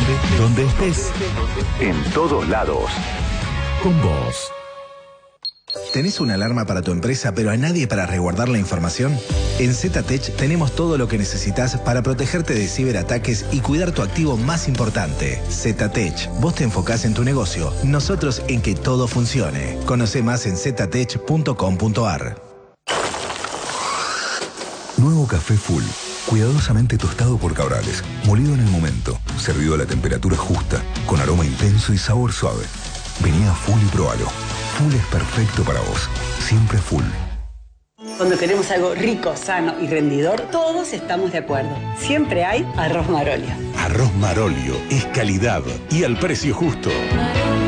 donde estés, en todos lados. Con vos. ¿Tenés una alarma para tu empresa pero a nadie para resguardar la información? En ZTech tenemos todo lo que necesitas para protegerte de ciberataques y cuidar tu activo más importante. ZTech. Vos te enfocás en tu negocio, nosotros en que todo funcione. Conoce más en ztech.com.ar. Nuevo café Full. Cuidadosamente tostado por Cabrales. Molido en el momento. Servido a la temperatura justa. Con aroma intenso y sabor suave. Vení a Full y probalo. Full es perfecto para vos. Siempre Full. Cuando queremos algo rico, sano y rendidor, todos estamos de acuerdo. Siempre hay arroz Marolio. Arroz Marolio es calidad y al precio justo.